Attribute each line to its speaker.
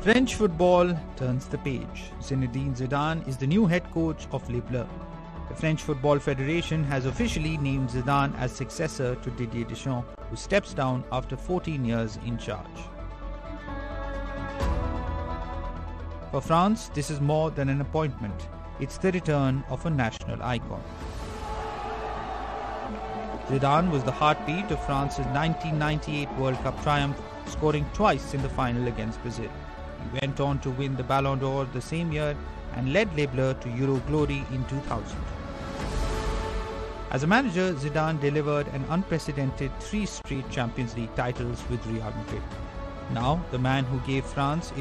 Speaker 1: French football turns the page. Zinedine Zidane is the new head coach of Les Bleus. The French Football Federation has officially named Zidane as successor to Didier Deschamps, who steps down after 14 years in charge. For France, this is more than an appointment. It's the return of a national icon. Zidane was the heartbeat of France's 1998 World Cup triumph, scoring twice in the final against Brazil. He went on to win the Ballon d'Or the same year and led Les Bleus to Euro glory in 2000. As a manager, Zidane delivered an unprecedented 3 straight Champions League titles with Real Madrid. Now, the man who gave France